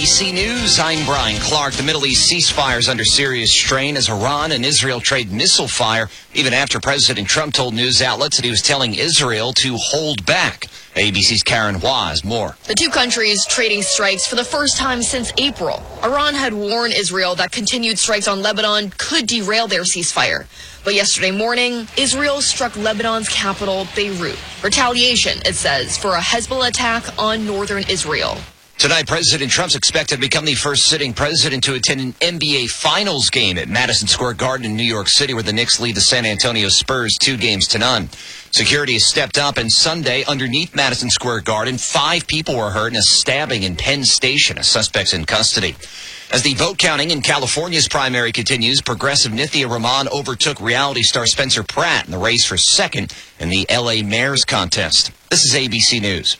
ABC News, I'm Brian Clark. The Middle East ceasefire is under serious strain as Iran and Israel trade missile fire, even after President Trump told news outlets that he was telling Israel to hold back. ABC's Karen Hua has more. The two countries trading strikes for the first time since April. Iran had warned Israel that continued strikes on Lebanon could derail their ceasefire. But yesterday morning, Israel struck Lebanon's capital, Beirut. Retaliation, it says, for a Hezbollah attack on northern Israel. Tonight, President Trump's expected to become the first sitting president to attend an NBA Finals game at Madison Square Garden in New York City, where the Knicks lead the San Antonio Spurs 2-0. Security has stepped up, and Sunday, underneath Madison Square Garden, 5 people were hurt in a stabbing in Penn Station. A suspect's in custody. As the vote counting in California's primary continues, progressive Nithya Raman overtook reality star Spencer Pratt in the race for second in the L.A. Mayor's contest. This is ABC News.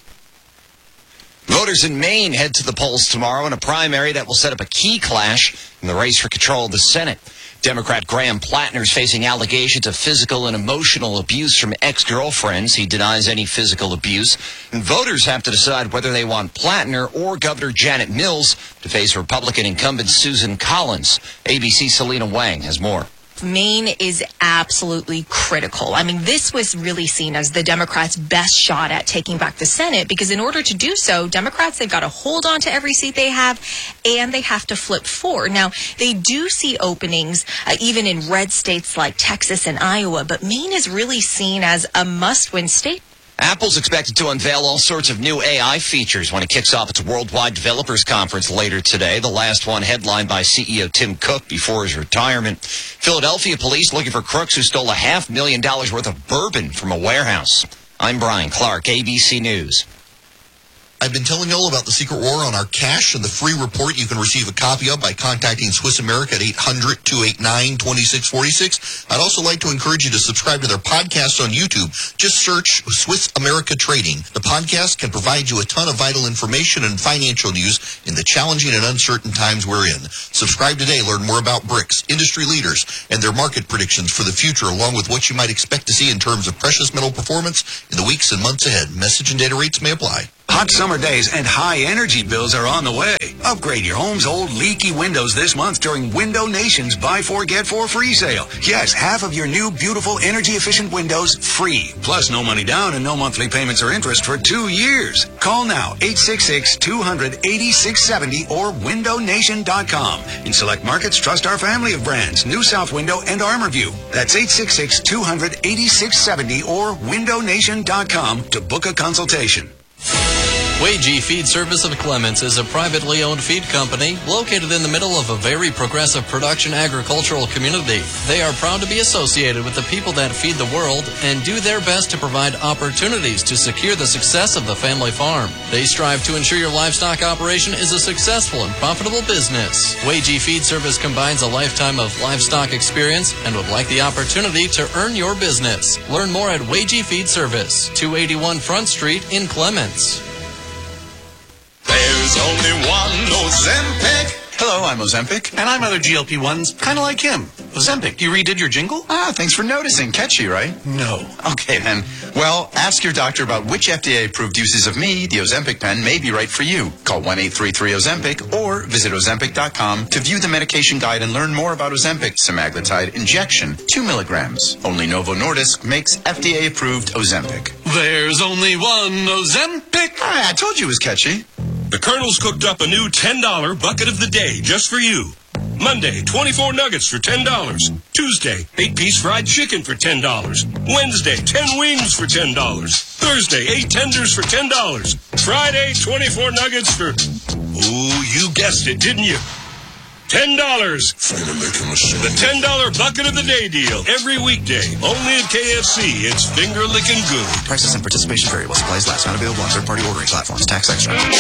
Voters in Maine head to the polls tomorrow in a primary that will set up a key clash in the race for control of the Senate. Democrat Graham Plattner is facing allegations of physical and emotional abuse from ex-girlfriends. He denies any physical abuse. And voters have to decide whether they want Plattner or Governor Janet Mills to face Republican incumbent Susan Collins. ABC's Selena Wang has more. Maine is absolutely critical. I mean, this was really seen as the Democrats' best shot at taking back the Senate, because in order to do so, Democrats, they've got to hold on to every seat they have, and they have to flip 4. Now, they do see openings even in red states like Texas and Iowa, but Maine is really seen as a must-win state. Apple's expected to unveil all sorts of new AI features when it kicks off its Worldwide Developers Conference later today, the last one headlined by CEO Tim Cook before his retirement. Philadelphia police looking for crooks who stole $500,000 worth of bourbon from a warehouse. I'm Brian Clark, ABC News. I've been telling you all about the secret war on our cash and the free report you can receive a copy of by contacting Swiss America at 800-289-2646. I'd also like to encourage you to subscribe to their podcast on YouTube. Just search Swiss America Trading. The podcast can provide you a ton of vital information and financial news in the challenging and uncertain times we're in. Subscribe today. Learn more about BRICS, industry leaders, and their market predictions for the future, along with what you might expect to see in terms of precious metal performance in the weeks and months ahead. Message and data rates may apply. Hot summer days and high energy bills are on the way. Upgrade your home's old leaky windows this month during Window Nation's Buy 4 Get 4 free sale. Yes, half of your new beautiful energy efficient windows free. Plus no money down and no monthly payments or interest for 2 years. Call now 866-200-8670 or windownation.com. In select markets, trust our family of brands, New South Window and Armorview. That's 866-200-8670 or windownation.com to book a consultation. Weiji Feed Service of Clements is a privately owned feed company located in the middle of a very progressive production agricultural community. They are proud to be associated with the people that feed the world and do their best to provide opportunities to secure the success of the family farm. They strive to ensure your livestock operation is a successful and profitable business. Weiji Feed Service combines a lifetime of livestock experience and would like the opportunity to earn your business. Learn more at Weiji Feed Service, 281 Front Street in Clements. There's only one Ozempic. Hello, I'm Ozempic, and I'm other GLP-1s, kind of like him. Ozempic, you redid your jingle? Thanks for noticing. Catchy, right? No. Okay, then. Well, ask your doctor about which FDA-approved uses of me, the Ozempic pen, may be right for you. Call 1-833-OZEMPIC or visit Ozempic.com to view the medication guide and learn more about Ozempic semaglutide injection, 2 milligrams. Only Novo Nordisk makes FDA-approved Ozempic. There's only one Ozempic. I told you it was catchy. The Colonel's cooked up a new $10 bucket of the day just for you. Monday, 24 nuggets for $10. Tuesday, 8-piece fried chicken for $10. Wednesday, 10 wings for $10. Thursday, 8 tenders for $10. Friday, 24 nuggets for... Ooh, you guessed it, didn't you? $10. The $10 bucket of the day deal. Every weekday. Only at KFC. It's finger licking good. Prices and participation vary while supplies last. Not available on third-party ordering platforms. Tax extra.